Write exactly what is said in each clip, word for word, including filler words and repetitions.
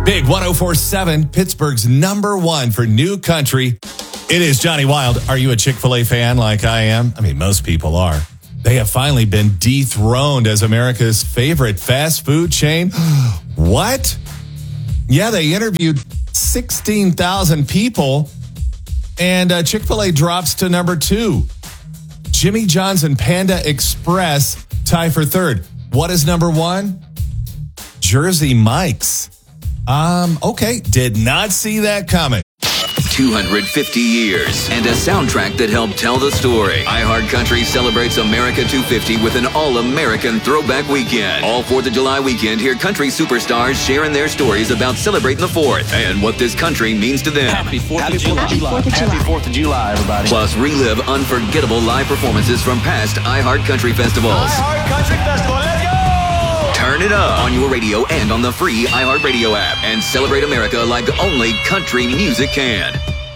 Big one oh four point seven, Pittsburgh's number one for new country. It is Johnny Wild. Are you a Chick-fil-A fan like I am? I mean, most people are. They have finally been dethroned as America's favorite fast food chain. What? Yeah, they interviewed sixteen thousand people, and uh, Chick-fil-A drops to number two. Jimmy John's and Panda Express tie for third. What is number one? Jersey Mike's. Um, okay, did not see that coming. two hundred fifty years and a soundtrack that helped tell the story. iHeartCountry celebrates America two fifty with an all-American throwback weekend. All fourth of July weekend, hear country superstars sharing their stories about celebrating the fourth and what this country means to them. Happy fourth of July. Happy fourth of July, everybody. Plus, relive unforgettable live performances from past iHeartCountry festivals. iHeartCountry Festival, let's go! Turn it up on your radio and on the free iHeartRadio app and celebrate America like only country music can.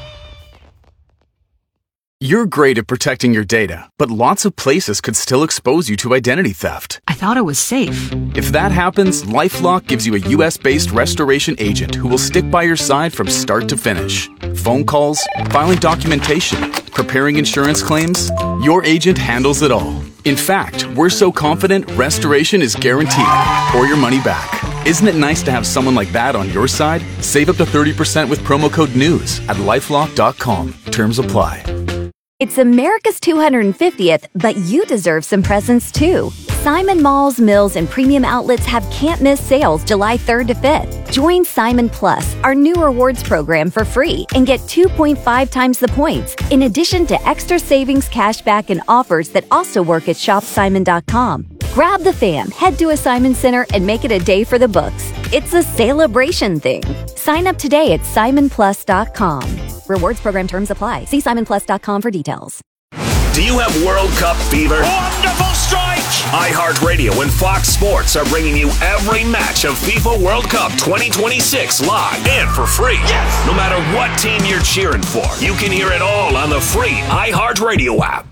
You're great at protecting your data, but lots of places could still expose you to identity theft. I thought it was safe. If that happens, LifeLock gives you a U S-based restoration agent who will stick by your side from start to finish. Phone calls, filing documentation, preparing insurance claims, your agent handles it all. In fact, we're so confident restoration is guaranteed or your money back. Isn't it nice to have someone like that on your side? Save up to thirty percent with promo code NEWS at lifelock dot com. Terms apply. It's America's two hundred fiftieth, but you deserve some presents too. Simon Malls, Mills, and Premium Outlets have can't-miss sales July third to fifth. Join Simon Plus, our new rewards program, for free and get two point five times the points, in addition to extra savings, cashback, and offers that also work at shop simon dot com. Grab the fam, head to a Simon Center, and make it a day for the books. It's a celebration thing. Sign up today at simon plus dot com. Rewards program terms apply. See simon plus dot com for details. Do you have World Cup fever? Wonderful strike! iHeartRadio and Fox Sports are bringing you every match of FIFA World Cup twenty twenty-six live and for free. Yes! No matter what team you're cheering for, you can hear it all on the free iHeartRadio app.